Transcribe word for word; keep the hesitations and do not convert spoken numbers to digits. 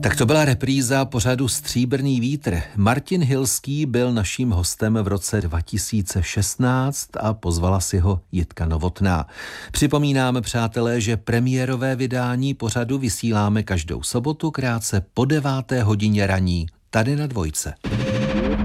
Tak to byla repríza pořadu Stříbrný vítr. Martin Hilský byl naším hostem v roce dva tisíce šestnáct a pozvala si ho Jitka Novotná. Připomínáme, přátelé, že premiérové vydání pořadu vysíláme každou sobotu krátce po deváté hodině raní tady na Dvojce.